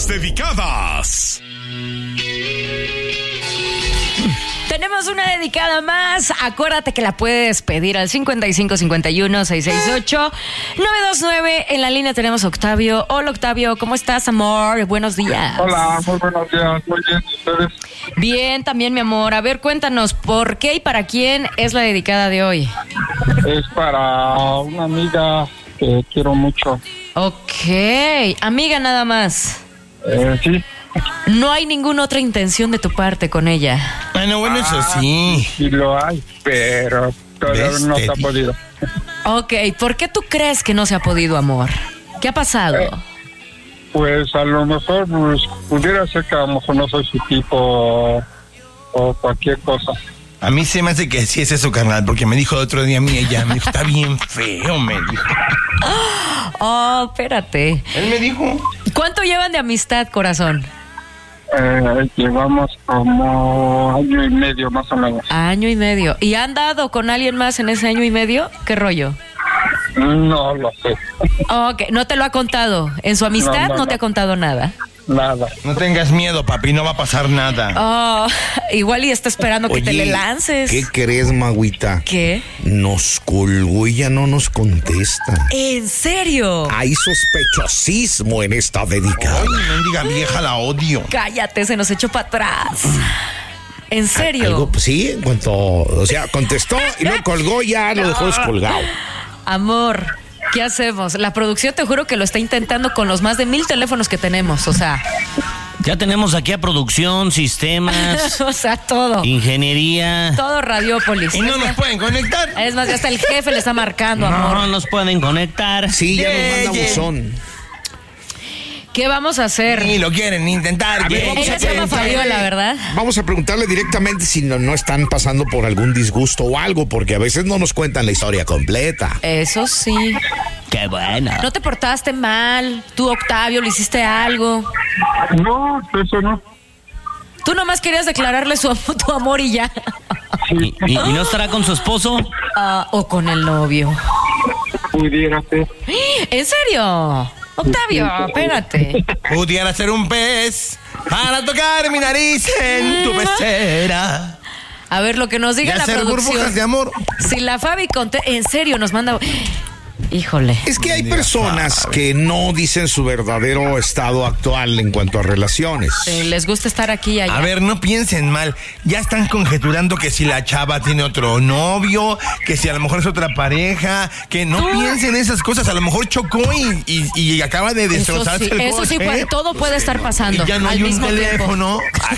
Las dedicadas. Tenemos una dedicada más. Acuérdate que la puedes pedir al 5551-668-929. En la línea tenemos a Octavio. Hola, Octavio, ¿cómo estás, amor? Buenos días. Hola, muy buenos días. Muy bien, ¿ustedes? Bien, también, mi amor. A ver, cuéntanos, ¿por qué y para quién es la dedicada de hoy? Es para una amiga que quiero mucho. Ok, amiga nada más. Sí. No hay ninguna otra intención de tu parte con ella. Bueno, eso sí. Sí lo hay, pero todavía no se ha podido. Ok, ¿por qué tú crees que no se ha podido, amor? ¿Qué ha pasado? Pues a lo mejor pudiera ser que a lo mejor no soy su tipo o cualquier cosa. A mí se me hace que sí es eso, carnal, porque me dijo el otro día a mí, ella me dijo, está bien feo, me dijo. Oh, espérate. Él me dijo. ¿Cuánto llevan de amistad, corazón? Llevamos como año y medio más o menos. Año y medio. ¿Y han dado con alguien más en ese año y medio? ¿Qué rollo? No lo sé. Ok, ¿no te lo ha contado? ¿En su amistad no te ha contado nada? Nada. No tengas miedo, papi, no va a pasar nada. Oh, igual y está esperando que te le lances. ¿Qué crees, Magüita? ¿Qué? Nos colgó y ya no nos contesta. ¿En serio? Hay sospechosismo en esta dedicada. Ay, mendiga vieja, la odio. Cállate, se nos echó para atrás. ¿En serio? Algo, pues, sí, en cuanto, o sea, contestó y no colgó, ya lo dejó descolgado. Amor, ¿qué hacemos? La producción te juro que lo está intentando con los más de 1000 teléfonos que tenemos, o sea. Ya tenemos aquí a producción, sistemas, o sea, todo. Ingeniería. Todo Radiópolis. ¿Y no nos pueden conectar? Es más, ya hasta el jefe le está marcando, amor. No nos pueden conectar. Sí, ya nos manda buzón. ¿Qué vamos a hacer? Ni lo quieren intentar. A ver, vamos Ella a se llama preguntarle. Fabiola, ¿verdad? Vamos a preguntarle directamente si no están pasando por algún disgusto o algo, porque a veces no nos cuentan la historia completa. Eso sí. Qué bueno. ¿No te portaste mal? ¿Tú, Octavio, le hiciste algo? No, eso no. Tú nomás querías declararle tu amor y ya. ¿Y no estará con su esposo? O con el novio. Pudiera ser. ¿En serio? Octavio, espérate. Pudiera ser un pez para tocar mi nariz en tu pecera. A ver, lo que nos diga Y la hacer burbujas producción. de amor. Si la Fabi en serio nos manda... Híjole. Es que hay personas que no dicen su verdadero estado actual en cuanto a relaciones. Les gusta estar aquí y allá. A ver, no piensen mal. Ya están conjeturando que si la chava tiene otro novio, que si a lo mejor es otra pareja, que no piensen esas cosas. A lo mejor chocó y acaba de destrozarse el Eso sí, coche. todo puede estar pasando. Y ya no al hay un mismo teléfono.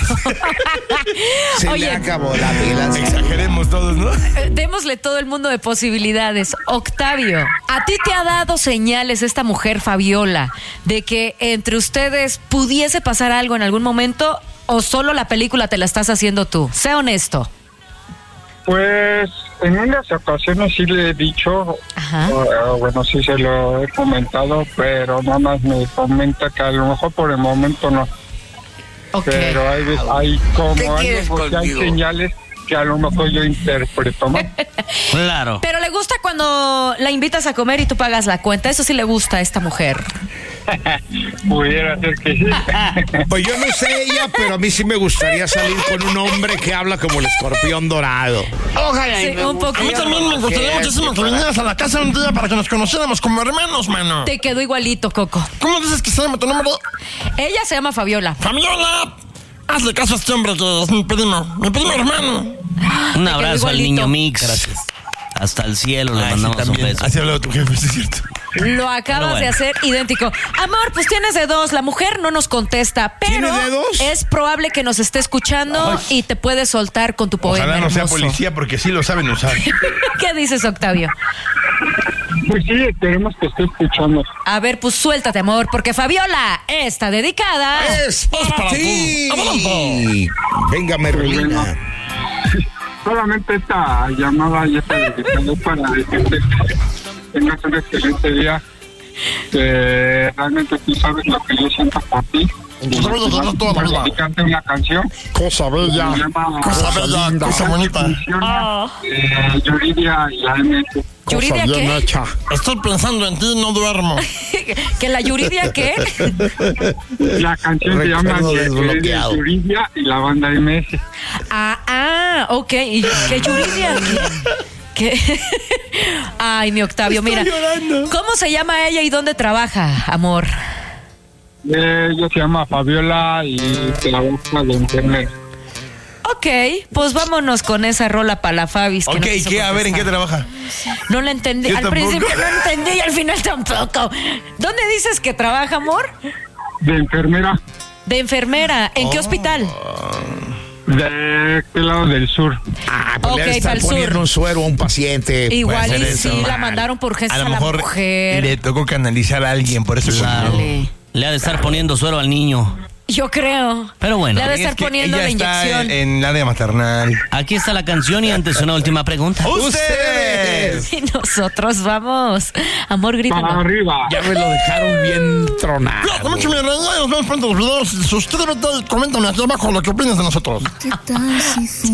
Se Oye, le acabó la pila. Exageremos todos, ¿no? démosle todo el mundo de posibilidades. Octavio, ¿a ti te ha dado señales esta mujer, Fabiola, de que entre ustedes pudiese pasar algo en algún momento o solo la película te la estás haciendo tú? Sé honesto. Pues en unas ocasiones sí le he dicho, Ajá. bueno, sí se lo he comentado, pero nada más me comenta que a lo mejor por el momento no. Ok. Pero hay como algo, que hay señales que a lo mejor yo interpreto mal. Claro. Pero le gusta cuando la invitas a comer y tú pagas la cuenta. Eso sí le gusta a esta mujer. Pudiera ser que sí. Pues yo no sé ella, pero a mí sí me gustaría salir con un hombre que habla como el escorpión dorado. Ojalá. Sí, un A mí poquito. también me gustaría muchísimo que vinieras a la casa un día para que nos conociéramos como hermanos, mano. Te quedó igualito, Coco. ¿Cómo dices que se llama tu nombre? Ella se llama Fabiola. ¡Fabiola! Hazle caso a este hombre que es mi primo hermano. Un abrazo al igualito. niño Mix. Gracias. Hasta el cielo le mandamos un beso. Así hablaba tu jefe, es cierto. Lo acabas Bueno. de hacer idéntico. Amor, pues tienes de dos. La mujer no nos contesta, pero ¿Tiene de dos? es probable que nos esté escuchando y te puede soltar con tu poema Ojalá no sea hermoso. policía porque sí lo saben usar. ¿Qué dices, Octavio? Pues sí, esperemos que esté escuchando. A ver, pues suéltate, amor, porque Fabiola está dedicada. ¡Es para ti! Venga, Merlina. Solamente esta llamada ya está dedicada para decirte que tengas un excelente día, que realmente tú sabes lo que yo siento por ti. Dedicarte una canción. Cosa bella. Se llama Cosa bella, cosa bonita. Yuridia y la MS. ¿Yuridia Cosa bien qué? hecha. Estoy pensando en ti, no duermo. ¿Que la Yuridia qué? La canción se llama Recuerdo desbloqueado. Yuridia y la banda MS. Ok. ¿Y qué Yuridia? ¿Qué? Ay, mi Octavio, mira. ¿Cómo se llama ella y dónde trabaja, amor? Ella se llama Fabiola y trabaja de internet. Ok, pues vámonos con esa rola para la Fabis. Ok, no quiso ¿qué? A ver, ¿en qué contestar. trabaja? No la entendí. Yo Al tampoco. principio no entendí y al final tampoco. ¿Dónde dices que trabaja, amor? De enfermera De enfermera. ¿En qué hospital? de este lado del sur. Pues Ok, le está pa'l poniendo sur. un suero a un paciente. Igual Puede y ser sí, eso. la mandaron por A urgencias lo a la mejor mujer. le tocó canalizar a alguien, por eso. Claro. Dale. Le ha de estar poniendo suero al niño. Yo creo. Pero bueno. Le ha de Es estar que poniendo ella la está inyección. en el área maternal. Aquí está la canción y antes una última pregunta. ¡Ustedes! Y nosotros vamos. Amor, Para grítalo. arriba. Ya me lo dejaron bien tronado. Cuídate mucho, mi reina. Nos vemos pronto en los videos. Suscríbete y coméntame aquí abajo lo que opinas de nosotros. ¿Qué tal si